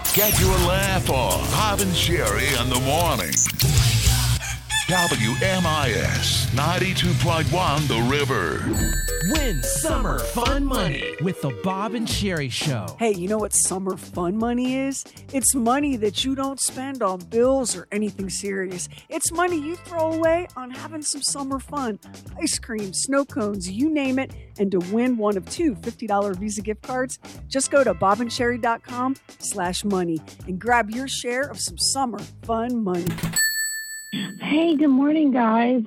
Get your laugh on. Bob and Sherry in the morning. WMIS 92.1 The River. Win summer fun money with the Bob and Sherry Show. Hey, you know what summer fun money is? It's money that you don't spend on bills or anything serious. It's money you throw away on having some summer fun. Ice cream, snow cones, you name it. And to win one of two $50 Visa gift cards, just go to bobandsherry.com/money and grab your share of some summer fun money. Hey, good morning, guys.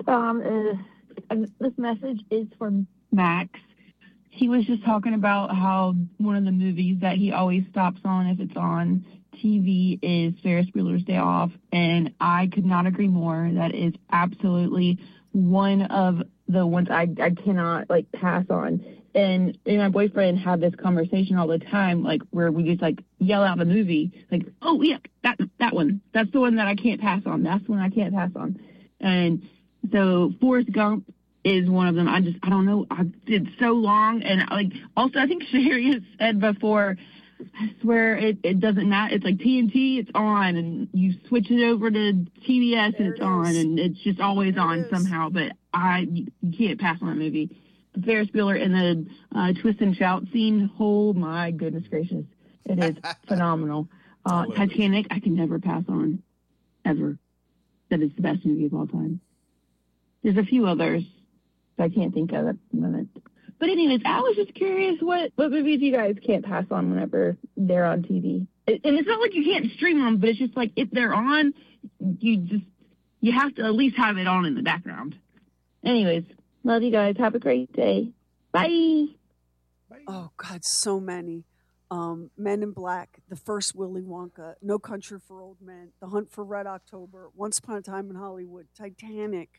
This message is for Max. He was just talking about how one of the movies that he always stops on if it's on TV is Ferris Bueller's Day Off, and I could not agree more. That is absolutely one of the ones I cannot pass on. And me and my boyfriend have this conversation all the time, where we just yell out the movie, oh yeah, that one. That's the one that I can't pass on. That's the one I can't pass on. And so Forrest Gump is one of them. I don't know. I did so long. And also I think Sherry has said before, I swear it doesn't matter. It's like TNT, it's on, and you switch it over to TBS and it's on, and it's just always on somehow. But you can't pass on that movie. Ferris Bueller in the twist and shout scene. Oh my goodness gracious. It is phenomenal. Titanic, I can never pass on, ever. That is the best movie of all time. There's a few others that I can't think of at the moment. But anyways, I was just curious what movies you guys can't pass on whenever they're on TV. And it's not like you can't stream them, but it's just if they're on, you have to at least have it on in the background. Anyways, love you guys. Have a great day. Bye. Oh, God, so many. Men in Black, the first Willy Wonka, No Country for Old Men, The Hunt for Red October, Once Upon a Time in Hollywood, Titanic.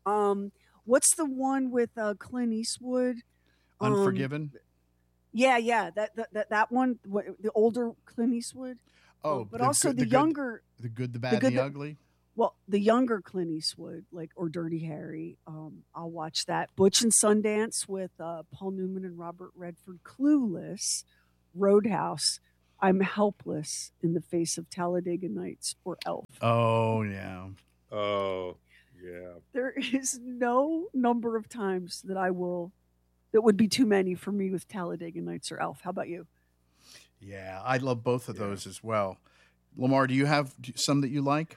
What's the one with Clint Eastwood? Unforgiven? Yeah, that one, the older Clint Eastwood. Oh, but also the younger. The Good, the Bad, and the Ugly? Well, the younger Clint Eastwood, or Dirty Harry, I'll watch that. Butch and Sundance with Paul Newman and Robert Redford. Clueless, Roadhouse, I'm Helpless in the Face of Talladega Nights, or Elf. Oh, yeah. Oh, yeah. There is no number of times that would be too many for me with Talladega Nights or Elf. How about you? Yeah, I love both of those as well. Lamar, do you have some that you like?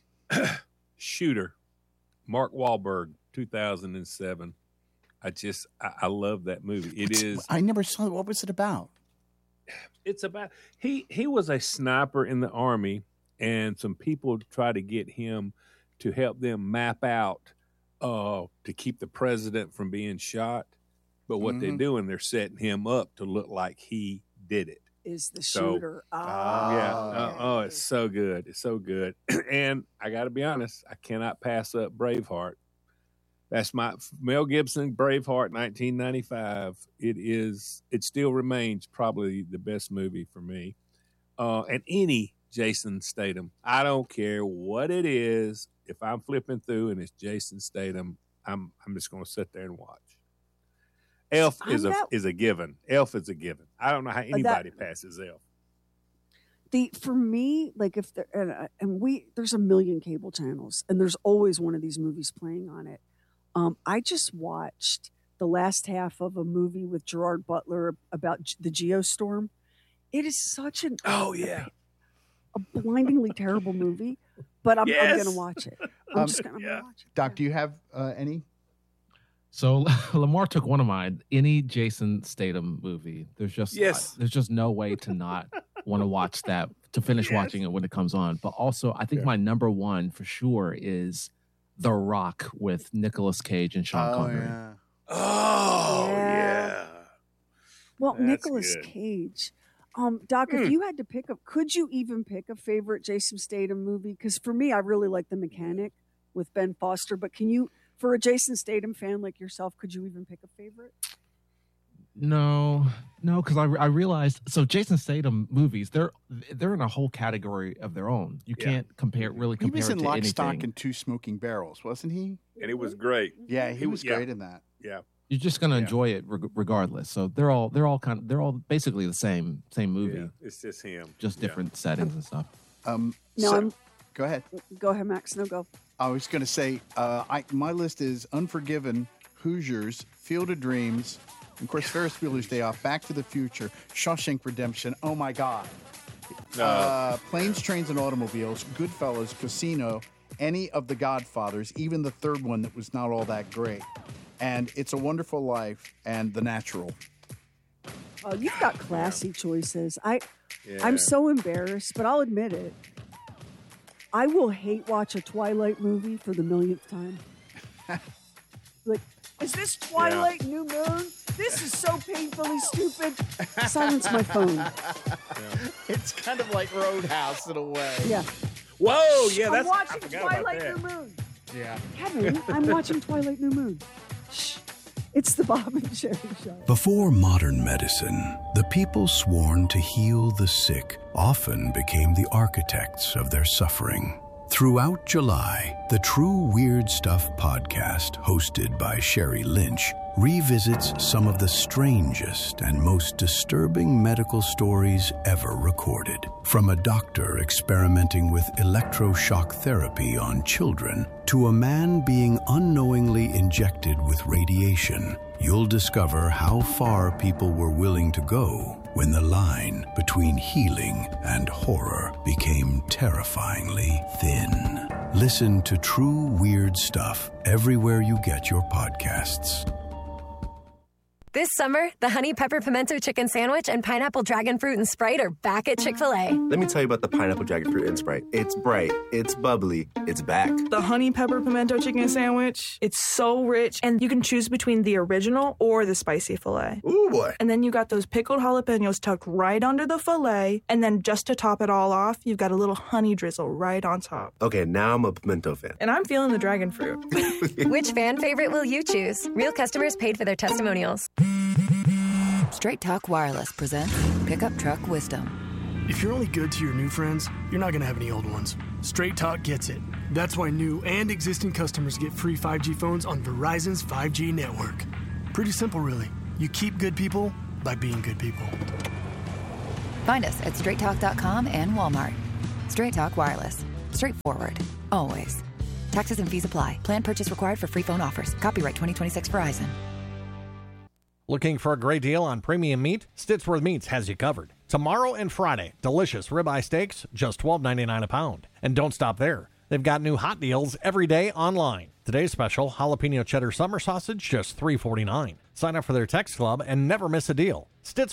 Shooter, Mark Wahlberg, 2007. I love that movie. I never saw it. What was it about? It's about he was a sniper in the Army, and some people try to get him to help them map out to keep the president from being shot. But what they're doing, they're setting him up to look like he did it. Is the shooter. Yeah. It's so good. It's so good. And I got to be honest, I cannot pass up Braveheart. That's my Mel Gibson, Braveheart, 1995. It still remains probably the best movie for me. And any Jason Statham, I don't care what it is. If I'm flipping through and it's Jason Statham, I'm just going to sit there and watch. Elf is a given. Elf is a given. I don't know how anybody passes Elf. For me, if there's a million cable channels, and there's always one of these movies playing on it. I just watched the last half of a movie with Gerard Butler about the Geostorm. It is such a blindingly terrible movie, but I'm going to watch it. I'm just going to watch it. Doc, do you have any? So Lamar took one of mine. Any Jason Statham movie, there's just no way to not want to watch that, to finish watching it when it comes on. But also, I think my number one for sure is The Rock with Nicolas Cage and Sean Connery. Yeah. Oh yeah. Well, Nicolas Cage. Doc, if you had to pick could you even pick a favorite Jason Statham movie? Because for me, I really like The Mechanic with Ben Foster. But can you, for a Jason Statham fan like yourself, could you even pick a favorite? No, because I realized, so Jason Statham movies, they're in a whole category of their own. You can't compare it to anything. He was in Lock, Stock, and Two Smoking Barrels, wasn't he? And it was great. Yeah, he was great in that. Yeah. You're just going to enjoy it regardless. So they're all basically the same movie. Yeah, it's just him. Just different settings and stuff. Go ahead. Go ahead, Max. No, go. I was going to say, my list is Unforgiven, Hoosiers, Field of Dreams, and of course, Ferris Bueller's Day Off, Back to the Future, Shawshank Redemption. Oh my God. Planes, Trains, and Automobiles, Goodfellas, Casino, any of the Godfathers, even the third one that was not all that great. And It's a Wonderful Life and The Natural. Oh, you've got classy choices. I'm so embarrassed, but I'll admit it. I will hate watch a Twilight movie for the millionth time. Like, is this Twilight New Moon? This is so painfully stupid. Silence my phone. Yeah. It's kind of like Roadhouse in a way. Yeah. Whoa, yeah, I'm watching Twilight New Moon. Yeah. Kevin, I'm watching Twilight New Moon. Shh. It's the Bob and Jerry Show. Before modern medicine, the people sworn to heal the sick often became the architects of their suffering. Throughout July, the True Weird Stuff podcast, hosted by Sherry Lynch, revisits some of the strangest and most disturbing medical stories ever recorded. From a doctor experimenting with electroshock therapy on children to a man being unknowingly injected with radiation, you'll discover how far people were willing to go when the line between healing and horror became terrifyingly thin. Listen to True Weird Stuff everywhere you get your podcasts. This summer, the Honey Pepper Pimento Chicken Sandwich and Pineapple Dragon Fruit and Sprite are back at Chick-fil-A. Let me tell you about the Pineapple Dragon Fruit and Sprite. It's bright, it's bubbly, it's back. The Honey Pepper Pimento Chicken Sandwich, it's so rich, and you can choose between the original or the spicy filet. Ooh, boy. And then you got those pickled jalapenos tucked right under the filet, and then just to top it all off, you've got a little honey drizzle right on top. Okay, now I'm a pimento fan. And I'm feeling the dragon fruit. Which fan favorite will you choose? Real customers paid for their testimonials. Straight Talk Wireless presents Pickup Truck Wisdom. If you're only good to your new friends, you're not going to have any old ones. Straight Talk gets it. That's why new and existing customers get free 5G phones on Verizon's 5G network. Pretty simple, really. You keep good people by being good people. Find us at straighttalk.com and Walmart. Straight Talk Wireless. Straightforward. Always. Taxes and fees apply. Plan purchase required for free phone offers. Copyright 2026 Verizon. Looking for a great deal on premium meat? Stittsworth Meats has you covered. Tomorrow and Friday, delicious ribeye steaks, just $12.99 a pound. And don't stop there. They've got new hot deals every day online. Today's special, jalapeno cheddar summer sausage, just $3.49. Sign up for their text club and never miss a deal.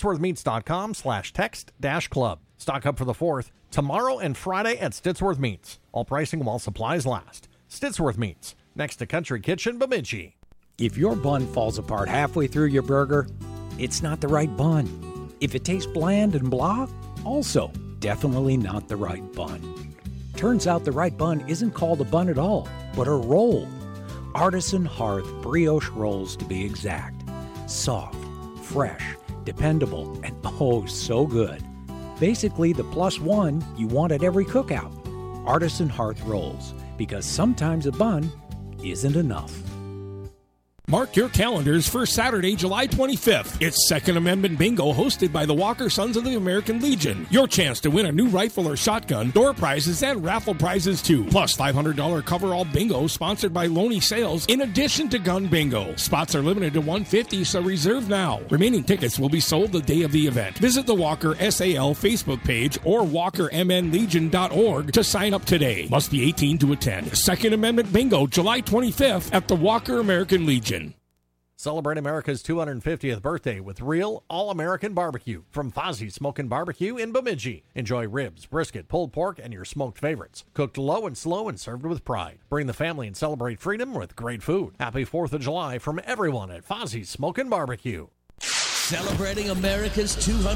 StittsworthMeats.com/text-club. Stock up for the 4th, tomorrow and Friday at Stittsworth Meats. All pricing while supplies last. Stittsworth Meats, next to Country Kitchen, Bemidji. If your bun falls apart halfway through your burger, it's not the right bun. If it tastes bland and blah, also definitely not the right bun. Turns out the right bun isn't called a bun at all, but a roll. Artisan Hearth brioche rolls to be exact. Soft, fresh, dependable, and oh so good. Basically the +1 you want at every cookout. Artisan Hearth rolls, because sometimes a bun isn't enough. Mark your calendars for Saturday, July 25th. It's Second Amendment Bingo hosted by the Walker Sons of the American Legion. Your chance to win a new rifle or shotgun, door prizes, and raffle prizes too. Plus $500 coverall bingo sponsored by Loney Sales in addition to gun bingo. Spots are limited to 150, so reserve now. Remaining tickets will be sold the day of the event. Visit the Walker SAL Facebook page or WalkerMNLegion.org to sign up today. Must be 18 to attend. Second Amendment Bingo, July 25th at the Walker American Legion. Celebrate America's 250th birthday with real all-American barbecue from Fozzie's Smokin' Barbecue in Bemidji. Enjoy ribs, brisket, pulled pork, and your smoked favorites. Cooked low and slow and served with pride. Bring the family and celebrate freedom with great food. Happy 4th of July from everyone at Fozzie's Smokin' Barbecue. Celebrating America's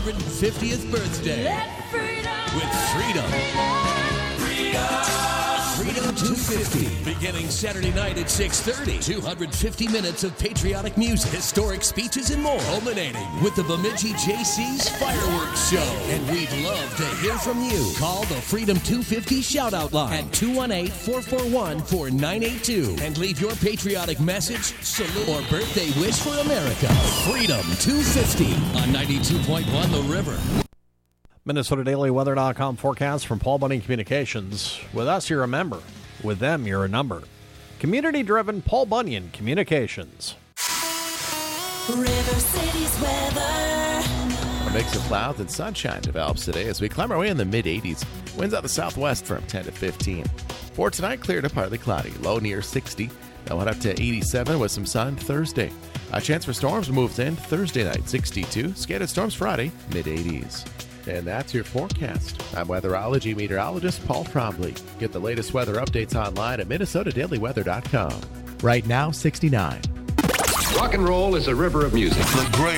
250th birthday with freedom. Freedom 250. Beginning Saturday night at 6:30. 250 minutes of patriotic music, historic speeches, and more. Culminating with the Bemidji JC's Fireworks Show. And we'd love to hear from you. Call the Freedom 250 shout-out line at 218-441-4982. And leave your patriotic message, salute, or birthday wish for America. Freedom 250 on 92.1 The River. MinnesotaDailyWeather.com forecast from Paul Bunyan Communications. With us, you're a member. With them, you're a number. Community-driven Paul Bunyan Communications. River City's weather. A mix of clouds and sunshine develops today as we climb our way in the mid-80s. Winds out the southwest from 10 to 15. For tonight, clear to partly cloudy. Low near 60. They'll head up to 87 with some sun Thursday. A chance for storms moves in Thursday night, 62. Scattered storms Friday, mid-80s. And that's your forecast. I'm weatherology meteorologist Paul Trombley. Get the latest weather updates online at MinnesotaDailyWeather.com. Right now, 69. Rock and roll is a river of music. The great